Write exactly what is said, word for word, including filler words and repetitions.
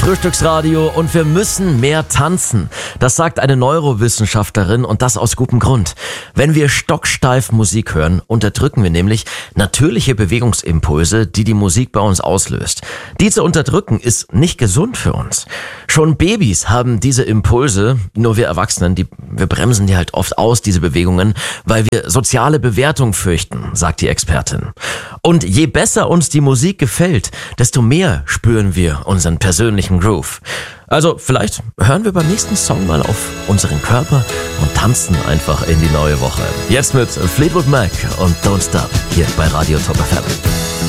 Frühstücksradio und wir müssen mehr tanzen. Das sagt eine Neurowissenschaftlerin und das aus gutem Grund. Wenn wir stocksteif Musik hören, unterdrücken wir nämlich natürliche Bewegungsimpulse, die die Musik bei uns auslöst. Die zu unterdrücken ist nicht gesund für uns. Schon Babys haben diese Impulse, nur wir Erwachsenen, die, wir bremsen die halt oft aus, diese Bewegungen, weil wir soziale Bewertung fürchten, sagt die Expertin. Und je besser uns die Musik gefällt, desto mehr spüren wir unseren persönlichen Groove. Also vielleicht hören wir beim nächsten Song mal auf unseren Körper und tanzen einfach in die neue Woche. Jetzt mit Fleetwood Mac und Don't Stop hier bei Radio Top F M.